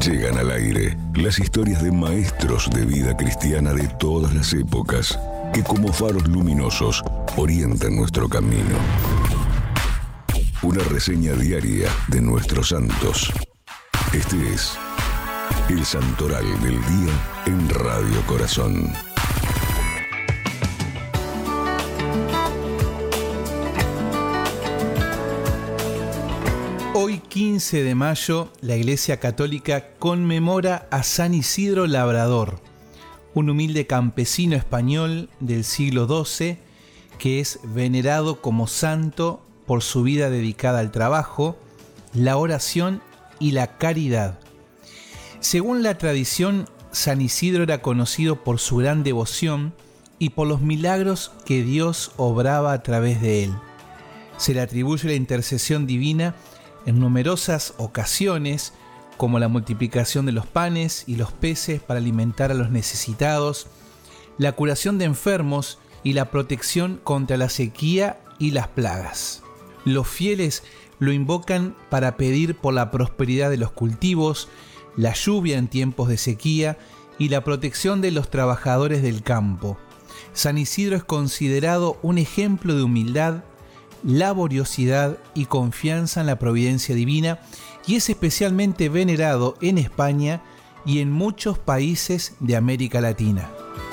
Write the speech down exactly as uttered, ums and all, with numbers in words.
Llegan al aire las historias de maestros de vida cristiana de todas las épocas, que como faros luminosos orientan nuestro camino. Una reseña diaria de nuestros santos. Este es el Santoral del Día en Radio Corazón. Hoy, quince de mayo, la Iglesia Católica conmemora a San Isidro Labrador, un humilde campesino español del siglo doce que es venerado como santo por su vida dedicada al trabajo, la oración y la caridad. Según la tradición, San Isidro era conocido por su gran devoción y por los milagros que Dios obraba a través de él. Se le atribuye la intercesión divina en numerosas ocasiones, como la multiplicación de los panes y los peces para alimentar a los necesitados, la curación de enfermos y la protección contra la sequía y las plagas. Los fieles lo invocan para pedir por la prosperidad de los cultivos, la lluvia en tiempos de sequía y la protección de los trabajadores del campo. San Isidro es considerado un ejemplo de humildad, laboriosidad y confianza en la providencia divina, y es especialmente venerado en España y en muchos países de América Latina.